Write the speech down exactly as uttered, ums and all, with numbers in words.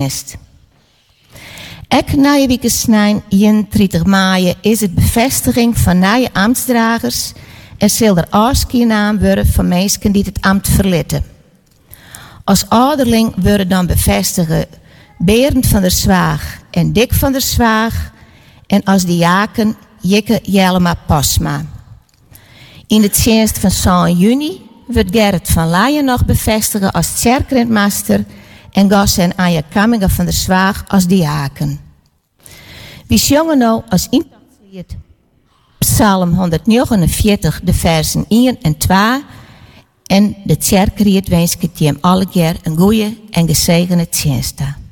tjenst. Ek na je weekensnijn eenentwintig maart is het bevestiging van nieuwe ambtsdragers en zal er afscheid worden van mensen die het ambt verlitten. Als ouderling worden dan bevestigen Berend van der Zwaag en Dick van der Zwaag en als diaken Jikke Jelma Pasma. In de tjenst van zeven juni wordt Gerrit van Leijen nog bevestigen als kerkrentmaster en Gas en Anja Kamminga van der Zwaag als diaken. We zongen nou als impactlied Psalm honderdnegenenveertig, de versen één en twee. En de kerkriet wens ik je hem alle keer een goede en gezegende tjenst.